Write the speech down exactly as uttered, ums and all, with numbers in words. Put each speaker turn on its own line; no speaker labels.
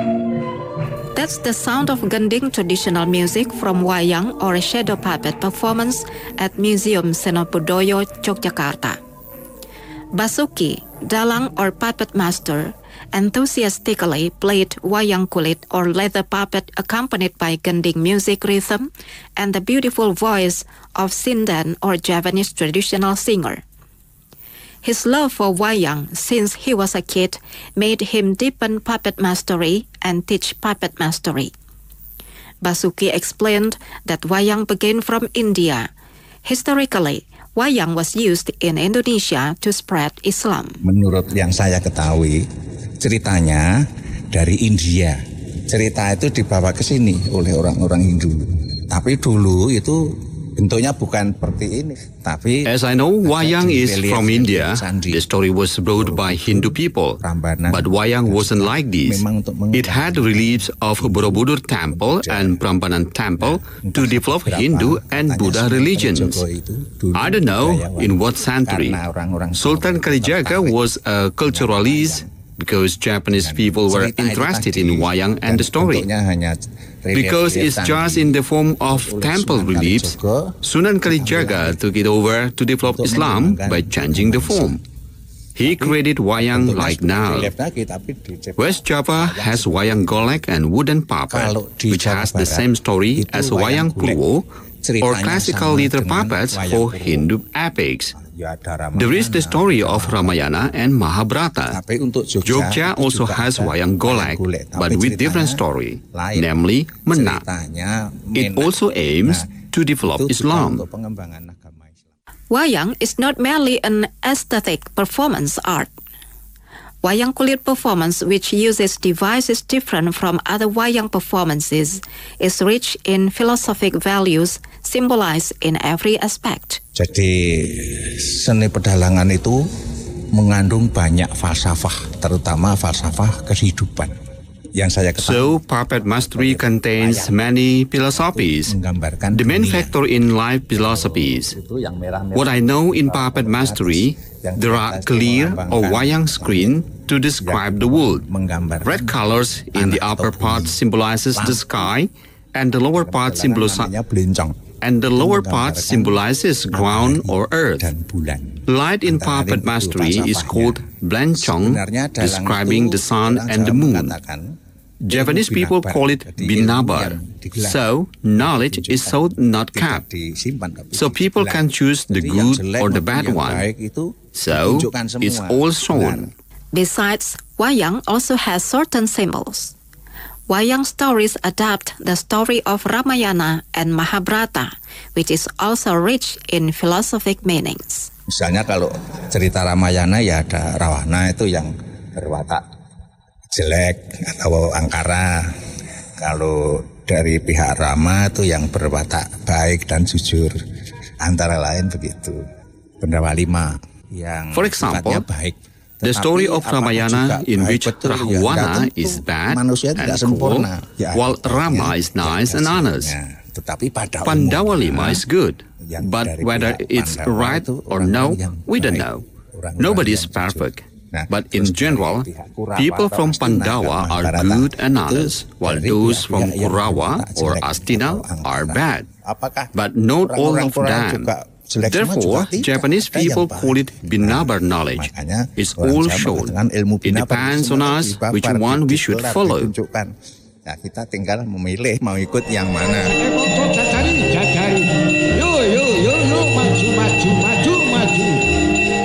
That's the sound of Gending traditional music from wayang or shadow puppet performance at Museum Seno Budoyo, Yogyakarta. Basuki, dalang or puppet master, enthusiastically played wayang kulit or leather puppet accompanied by Gending music rhythm and the beautiful voice of Sindan or Javanese traditional singer. His love for wayang since he was a kid made him deepen puppet mastery and teach puppet mastery. Basuki explained that wayang began from India. Historically, wayang was used in Indonesia to spread Islam.
Menurut yang saya ketahui, ceritanya dari India. Cerita itu dibawa ke sini oleh orang-orang Hindu. Tapi dulu itu bentuknya bukan seperti ini. Tapi
as I know, wayang is from India. The story was brought by Hindu people. But wayang wasn't like this. It had reliefs of Borobudur Temple and Prambanan Temple to develop Hindu and Buddha religions. I don't know in what century. Sultan Kalijaga was a culturalist because Japanese people were interested in wayang and the story. Because it's just in the form of temple reliefs, Sunan Kalijaga took it over to develop Islam by changing the form. He created wayang like now. West Java has wayang golek and wooden puppet, which has the same story as wayang purwo, or classical little puppets for Hindu epics. There is the story of Ramayana and Mahabharata. Jogja also has wayang golek, but with different story, namely Menak. It also aims to develop Islam.
Wayang is not merely an aesthetic performance art. Wayang kulit performance, which uses devices different from other wayang performances, is rich in philosophic values symbolized in every aspect.
Jadi seni pedalangan itu mengandung banyak falsafah, terutama falsafah kehidupan. Yang saya ketahui.
So puppet mastery contains many philosophies. The main factor in life philosophies. What I know in puppet mastery, there are clear or wayang screen to describe the world. Red colors in the upper part symbolizes the sky, and the lower part symbolizes and the lower part symbolizes ground or earth. Light in puppet mastery is called blancong, describing the sun and the moon. Japanese people call it binabar. So, knowledge is so not kept. So people can choose the good or the bad one. So, it's all shown.
Besides, wayang also has certain symbols. Wayang stories adapt the story of Ramayana and Mahabharata, which is also rich in philosophic meanings.
Misalnya kalau cerita Ramayana ya ada Rawana itu yang berwatak jelek atau angkara. Kalau dari pihak Rama itu yang berwatak baik dan jujur. Antara lain begitu. Pendawa lima yang
For example,
baik.
The story of Ramayana in which Rahwana is bad and cool, while Rama is nice and honest. Pandawa lima is good, but whether it's right or no, we don't know. Nobody is perfect. But in general, people from Pandawa are good and honest, while those from Kurawa or Astina are bad. But not all of them. Therefore, Japanese people call it binabar knowledge. It's all shown. It depends on us which one we should follow.
Kita tinggal memilih mau ikut yang mana.